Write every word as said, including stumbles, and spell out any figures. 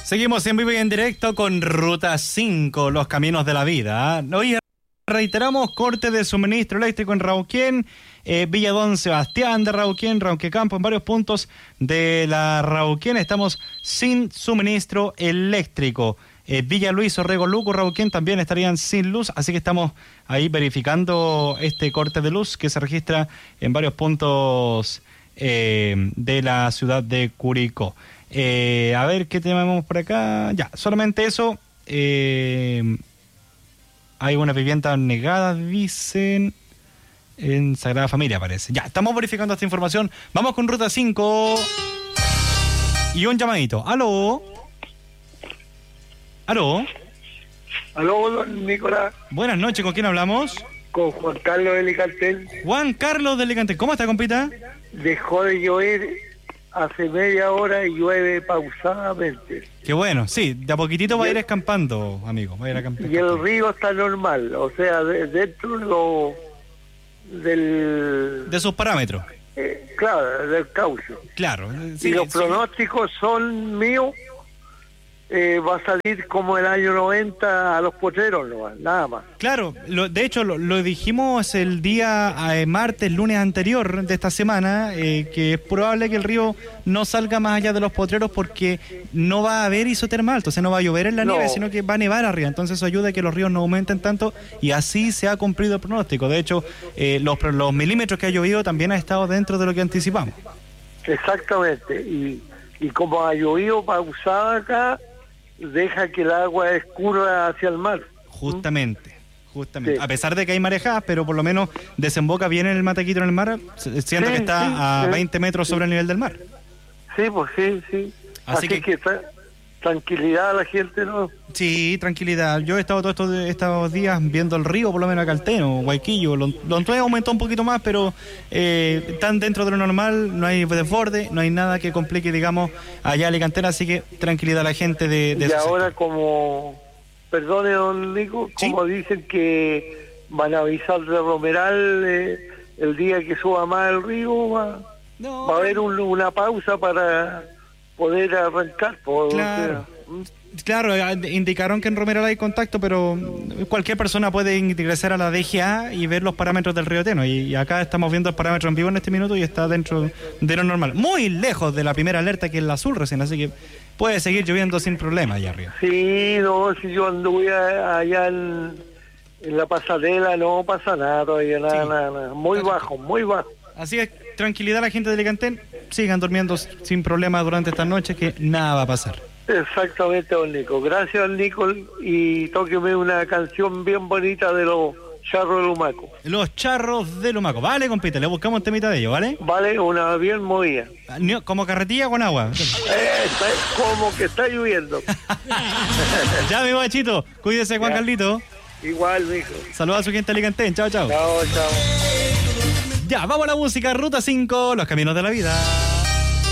Seguimos en vivo y en directo con Ruta cinco, los caminos de la vida. Hoy reiteramos corte de suministro eléctrico en Rauquén, eh, Villa Don Sebastián de Rauquén, Rauquecampo, en varios puntos de la Rauquén estamos sin suministro eléctrico. Eh, Villa Luis, Orrego, Luco, Rauquén también estarían sin luz, así que estamos ahí verificando este corte de luz que se registra en varios puntos eh, de la ciudad de Curicó. Eh, a ver qué tenemos por acá. Ya, solamente eso. Eh, hay una vivienda negada, dicen, en Sagrada Familia, parece. Ya, estamos verificando esta información. Vamos con Ruta cinco. Y un llamadito. ¿Aló? ¿Aló? Aló, don Nicolás. Buenas noches, ¿con quién hablamos? Con Juan Carlos de Licantel. Juan Carlos de Licantel. ¿Cómo está, compita? Dejó de llover hace media hora y llueve pausadamente. Qué bueno, sí, de a poquitito va a ir escampando, amigo. Va a ir acampando. Y el río está normal, o sea, de, dentro de lo, del... De sus parámetros. Eh, claro, del cauce. Claro. Sí, y los sí. pronósticos son míos. Eh, va a salir como el año noventa a los potreros, no, nada más. Claro, lo, de hecho lo, lo dijimos el día eh, martes, lunes anterior de esta semana, eh, que es probable que el río no salga más allá de los potreros porque no va a haber isotermal, entonces no va a llover en la No. nieve, sino que va a nevar arriba, entonces eso ayuda a que los ríos no aumenten tanto y así se ha cumplido el pronóstico. De hecho, eh, los, los milímetros que ha llovido también ha estado dentro de lo que anticipamos. Exactamente, y, y como ha llovido pausada acá, deja que el agua escurra hacia el mar. Justamente, justamente. Sí. A pesar de que hay marejadas, pero por lo menos desemboca bien en el Matequito en el mar. Siento Sí, que está sí, a sí. veinte metros sobre el nivel del mar. Sí, pues sí, sí. Así Así, que- que, tra- tranquilidad a la gente, ¿no? Sí, tranquilidad. Yo he estado todos estos, estos días viendo el río, por lo menos acá Calteno, Guayquillo. Lontué aumentó un poquito más, pero eh, están dentro de lo normal, no hay desborde, no hay nada que complique, digamos, allá Alicantena, así que tranquilidad a la gente de, de Y ese ahora sector. como, perdone don Nico, Sí. como dicen que van a avisar de Romeral eh, el día que suba más el río, va, No, va a haber un- una pausa para poder arrancar. Por, Claro. o sea, Claro, eh, indicaron que en Romeral hay contacto, pero cualquier persona puede ingresar a la D G A y ver los parámetros del río Teno. Y, y acá estamos viendo el parámetro en vivo en este minuto y está dentro de lo normal. Muy lejos de la primera alerta, que es el azul recién, así que puede seguir lloviendo sin problema allá arriba. Sí, no, si yo anduve a- allá en, en la pasarela, no pasa nada todavía, nada, Sí. nada, nada. Muy bajo, muy bajo. Así es, tranquilidad a la gente de Alicantén, sigan durmiendo sin problema durante estas noches, que nada va a pasar. Exactamente, don Nico. Gracias, don Nico, y tóqueme una canción bien bonita de los Charros de Lumaco. Los charros de Lumaco. Vale, compite, le buscamos un temita de ellos, ¿vale? Vale, una bien movida. Ni- Como carretilla con agua. Eh, está- como que está lloviendo. Ya, mi guachito, cuídese, Juan Ya. Carlito. Igual, mijo. Saludos a su gente de Alicantén, chao, chao. Chao, chao. Ya, vamos a la música, Ruta cinco, los caminos de la vida.